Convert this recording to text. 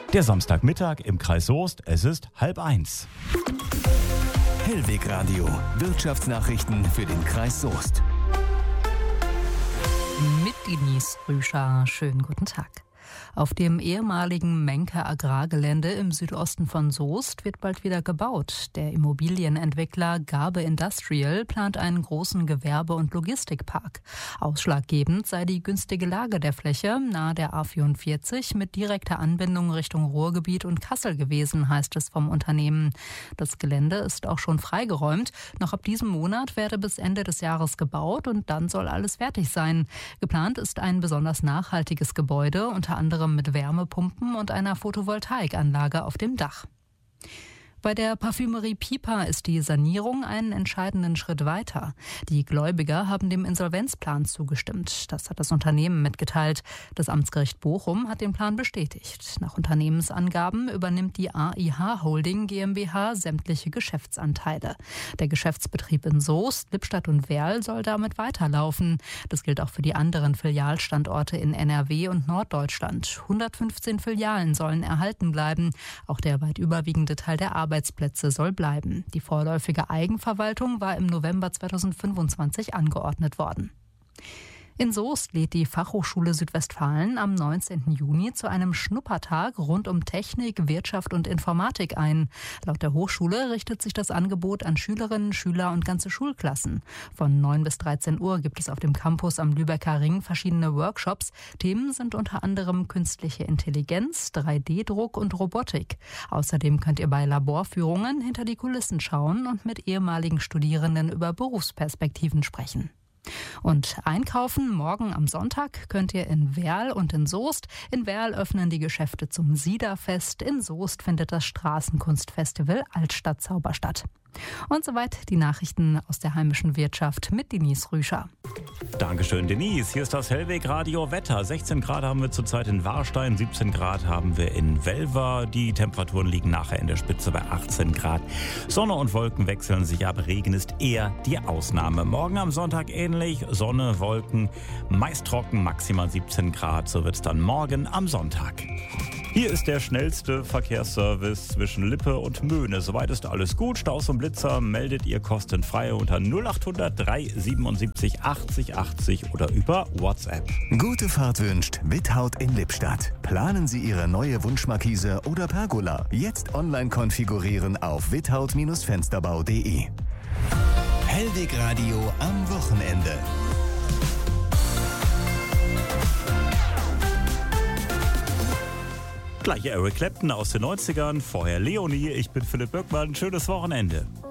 Der Samstagmittag im Kreis Soest, es ist 12:30. Hellweg Radio, Wirtschaftsnachrichten für den Kreis Soest. Mit Denise Rüscher, schönen guten Tag. Auf dem ehemaligen Menke Agrargelände im Südosten von Soest wird bald wieder gebaut. Der Immobilienentwickler Garbe Industrial plant einen großen Gewerbe- und Logistikpark. Ausschlaggebend sei die günstige Lage der Fläche nahe der A44 mit direkter Anbindung Richtung Ruhrgebiet und Kassel gewesen, heißt es vom Unternehmen. Das Gelände ist auch schon freigeräumt. Noch ab diesem Monat werde bis Ende des Jahres gebaut und dann soll alles fertig sein. Geplant ist ein besonders nachhaltiges Gebäude, unter anderem mit Wärmepumpen und einer Photovoltaikanlage auf dem Dach. Bei der Parfümerie Piper ist die Sanierung einen entscheidenden Schritt weiter. Die Gläubiger haben dem Insolvenzplan zugestimmt. Das hat das Unternehmen mitgeteilt. Das Amtsgericht Bochum hat den Plan bestätigt. Nach Unternehmensangaben übernimmt die AIH Holding GmbH sämtliche Geschäftsanteile. Der Geschäftsbetrieb in Soest, Lippstadt und Werl soll damit weiterlaufen. Das gilt auch für die anderen Filialstandorte in NRW und Norddeutschland. 115 Filialen sollen erhalten bleiben. Auch der weit überwiegende Teil der Arbeitsplätze soll bleiben. Die vorläufige Eigenverwaltung war im November 2025 angeordnet worden. In Soest lädt die Fachhochschule Südwestfalen am 19. Juni zu einem Schnuppertag rund um Technik, Wirtschaft und Informatik ein. Laut der Hochschule richtet sich das Angebot an Schülerinnen, Schüler und ganze Schulklassen. Von 9 bis 13 Uhr gibt es auf dem Campus am Lübecker Ring verschiedene Workshops. Themen sind unter anderem künstliche Intelligenz, 3D-Druck und Robotik. Außerdem könnt ihr bei Laborführungen hinter die Kulissen schauen und mit ehemaligen Studierenden über Berufsperspektiven sprechen. Und einkaufen morgen am Sonntag könnt ihr in Werl und in Soest. In Werl öffnen die Geschäfte zum Siederfest. In Soest findet das Straßenkunstfestival Altstadtzauber statt. Und soweit die Nachrichten aus der heimischen Wirtschaft mit Denise Rüscher. Dankeschön, Denise. Hier ist das Hellweg Radio Wetter. 16 Grad haben wir zurzeit in Warstein, 17 Grad haben wir in Welver. Die Temperaturen liegen nachher in der Spitze bei 18 Grad. Sonne und Wolken wechseln sich ab. Regen ist eher die Ausnahme. Morgen am Sonntag ähnlich. Sonne, Wolken, meist trocken, maximal 17 Grad. So wird es dann morgen am Sonntag. Hier ist der schnellste Verkehrsservice zwischen Lippe und Möhne. Soweit ist alles gut. Staus und Blitzer meldet ihr kostenfrei unter 0800 377 80 80 oder über WhatsApp. Gute Fahrt wünscht Withaut in Lippstadt. Planen Sie Ihre neue Wunschmarkise oder Pergola. Jetzt online konfigurieren auf withaut-fensterbau.de. Hellweg Radio am Wochenende. Gleich Eric Clapton aus den 90ern, vorher Leonie, ich bin Philipp Böckmann. Schönes Wochenende.